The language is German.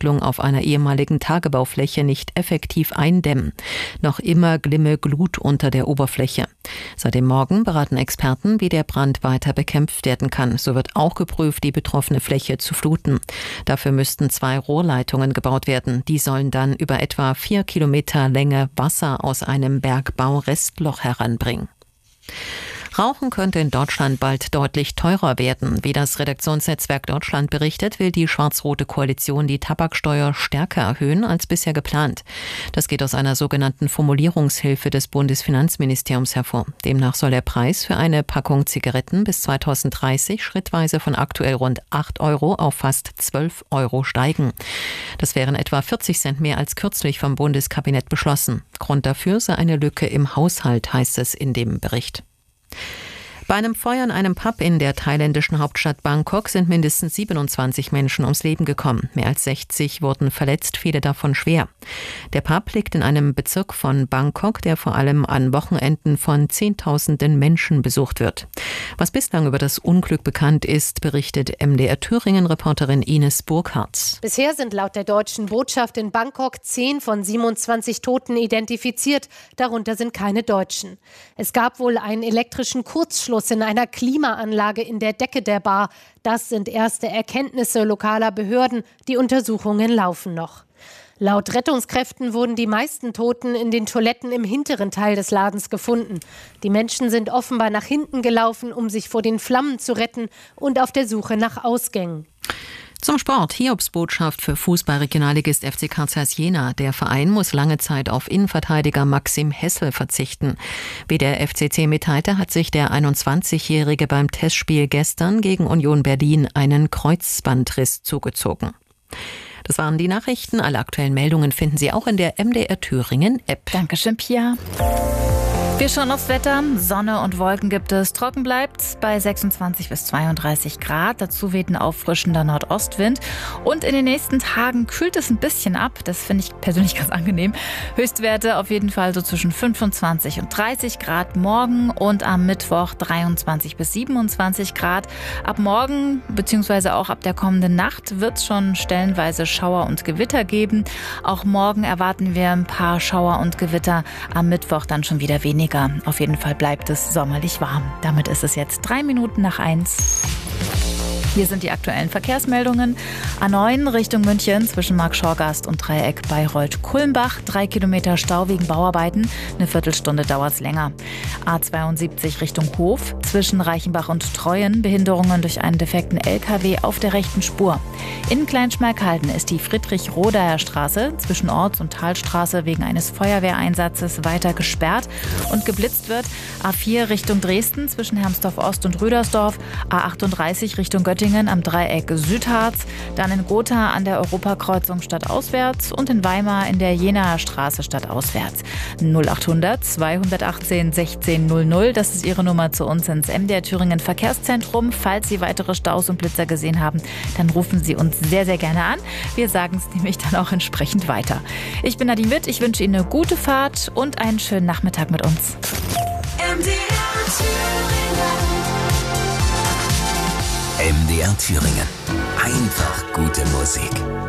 Entwicklung auf einer ehemaligen Tagebaufläche nicht effektiv eindämmen. Noch immer glimme Glut unter der Oberfläche. Seit dem Morgen beraten Experten, wie der Brand weiter bekämpft werden kann. So wird auch geprüft, die betroffene Fläche zu fluten. Dafür müssten 2 Rohrleitungen gebaut werden. Die sollen dann über etwa 4 Kilometer Länge Wasser aus einem Bergbau-Restloch heranbringen. Rauchen könnte in Deutschland bald deutlich teurer werden. Wie das Redaktionsnetzwerk Deutschland berichtet, will die schwarz-rote Koalition die Tabaksteuer stärker erhöhen als bisher geplant. Das geht aus einer sogenannten Formulierungshilfe des Bundesfinanzministeriums hervor. Demnach soll der Preis für eine Packung Zigaretten bis 2030 schrittweise von aktuell rund 8 Euro auf fast 12 Euro steigen. Das wären etwa 40 Cent mehr als kürzlich vom Bundeskabinett beschlossen. Grund dafür sei eine Lücke im Haushalt, heißt es in dem Bericht. Bei einem Feuer in einem Pub in der thailändischen Hauptstadt Bangkok sind mindestens 27 Menschen ums Leben gekommen. Mehr als 60 wurden verletzt, viele davon schwer. Der Pub liegt in einem Bezirk von Bangkok, der vor allem an Wochenenden von Zehntausenden Menschen besucht wird. Was bislang über das Unglück bekannt ist, berichtet MDR Thüringen-Reporterin Ines Burkhardt. Bisher sind laut der deutschen Botschaft in Bangkok 10 von 27 Toten identifiziert. Darunter sind keine Deutschen. Es gab wohl einen elektrischen Kurzschluss in einer Klimaanlage in der Decke der Bar. Das sind erste Erkenntnisse lokaler Behörden. Die Untersuchungen laufen noch. Laut Rettungskräften wurden die meisten Toten in den Toiletten im hinteren Teil des Ladens gefunden. Die Menschen sind offenbar nach hinten gelaufen, um sich vor den Flammen zu retten und auf der Suche nach Ausgängen. Zum Sport. Hiobsbotschaft für Fußball-Regionalligist FC Karl Zeiss Jena. Der Verein muss lange Zeit auf Innenverteidiger Maxim Hessel verzichten. Wie der FCC mitteilte, hat sich der 21-Jährige beim Testspiel gestern gegen Union Berlin einen Kreuzbandriss zugezogen. Das waren die Nachrichten. Alle aktuellen Meldungen finden Sie auch in der MDR Thüringen App. Dankeschön, Pia. Wir schauen aufs Wetter. Sonne und Wolken gibt es. Trocken bleibt's bei 26 bis 32 Grad. Dazu weht ein auffrischender Nordostwind. Und in den nächsten Tagen kühlt es ein bisschen ab. Das finde ich persönlich ganz angenehm. Höchstwerte auf jeden Fall so zwischen 25 und 30 Grad morgen und am Mittwoch 23 bis 27 Grad. Ab morgen bzw. auch ab der kommenden Nacht wird es schon stellenweise Schauer und Gewitter geben. Auch morgen erwarten wir ein paar Schauer und Gewitter. Am Mittwoch dann schon wieder weniger. Auf jeden Fall bleibt es sommerlich warm. Damit ist es jetzt 3 Minuten nach 1. Hier sind die aktuellen Verkehrsmeldungen. A9 Richtung München zwischen Markschorgast und Dreieck Bayreuth-Kulmbach. 3 Kilometer Stau wegen Bauarbeiten. Eine Viertelstunde dauert es länger. A72 Richtung Hof zwischen Reichenbach und Treuen. Behinderungen durch einen defekten LKW auf der rechten Spur. In Kleinschmerkalden ist die Friedrich-Rodaer Straße zwischen Orts- und Talstraße wegen eines Feuerwehreinsatzes weiter gesperrt und geblitzt wird. A4 Richtung Dresden zwischen Hermsdorf-Ost und Rüdersdorf. A38 Richtung Göttingen am Dreieck Südharz, dann in Gotha an der Europakreuzung stadtauswärts und in Weimar in der Jenaer Straße stadtauswärts. 0800 218 1600, das ist Ihre Nummer zu uns ins MDR Thüringen Verkehrszentrum. Falls Sie weitere Staus und Blitzer gesehen haben, dann rufen Sie uns sehr, sehr gerne an. Wir sagen es nämlich dann auch entsprechend weiter. Ich bin Nadine Witt, ich wünsche Ihnen eine gute Fahrt und einen schönen Nachmittag mit uns. MDR Thüringen. Einfach gute Musik.